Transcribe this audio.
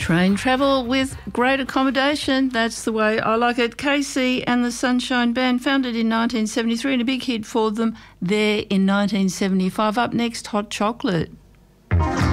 Train travel with great accommodation. That's the way I like it. KC and the Sunshine Band, founded in 1973 and a big hit for them there in 1975. Up next, Hot Chocolate.